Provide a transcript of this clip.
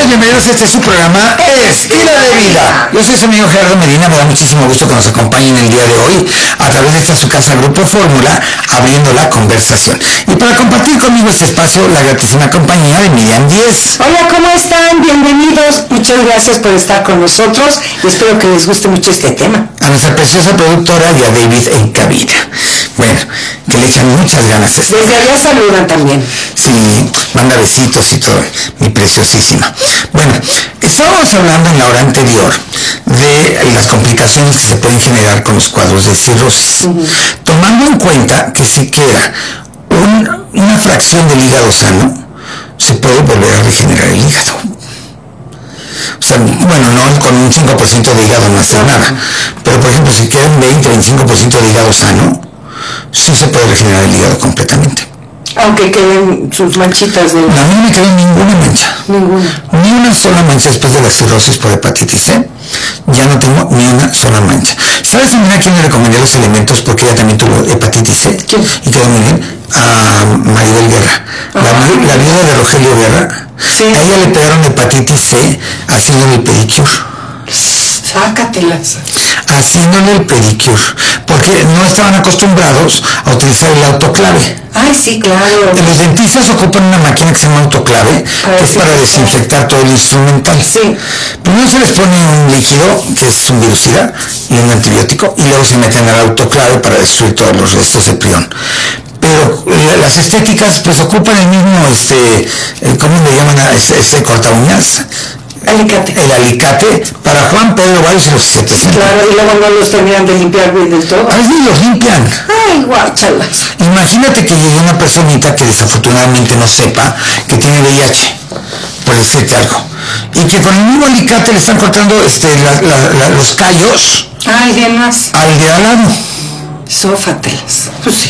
bienvenidos a este su programa Estilo de Vida. Yo soy su amigo Gerardo Medina, me da muchísimo gusto que nos acompañen el día de hoy a través de esta su casa Grupo Fórmula, abriendo la conversación. Y para compartir conmigo este espacio, la gratísima compañía de Miriam Díez. Hola, ¿cómo están? Bienvenidos, muchas gracias por estar con nosotros y espero que les guste mucho este tema. A nuestra preciosa productora y a David en cabina. Bueno, que le echan muchas ganas a esto. Desde allá saludan también. Sí, manda besitos y todo, mi preciosísima. Bueno, estábamos hablando en la hora anterior de las complicaciones que se pueden generar con los cuadros de cirrosis, tomando en cuenta que si queda una fracción del hígado sano, se puede volver a regenerar el hígado. O sea, bueno, no con un 5% de hígado no hace nada, pero por ejemplo, si queda un 20-25% de hígado sano, sí se puede regenerar el hígado completamente. Aunque queden sus manchitas de... No, a mí no me quedó ninguna mancha. Ninguna. Ni una sola mancha después de la cirrosis por hepatitis C. Ya no tengo ni una sola mancha. ¿Sabes a quién le recomendé los alimentos porque ella también tuvo hepatitis C? ¿Quién? Y quedó muy bien. A Maribel Guerra. La viuda de Rogelio Guerra. Sí. A ella le pegaron hepatitis C haciéndole el pedicure. Sácatelas. Haciéndole el pedicure. Porque no estaban acostumbrados a utilizar el autoclave. Ay, sí, claro. Los dentistas ocupan una máquina que se llama autoclave, que es para desinfectar todo el instrumental. Sí. Primero se les pone un líquido, que es un virucida, y un antibiótico, y luego se meten al autoclave para destruir todos los restos de prión. Pero las estéticas pues ocupan el mismo, ¿cómo le llaman a este corta uñas? Alicate. El alicate para Juan Pedro Valls y los 700. Claro, y luego no los terminan de limpiar bien del todo. A veces los limpian. Ay, guáchalas. Imagínate que llegue una personita que desafortunadamente no sepa que tiene VIH, por decirte algo, y que con el mismo alicate le están cortando los callos Ay, bien más. al de al lado. Sófatelas. Pues sí.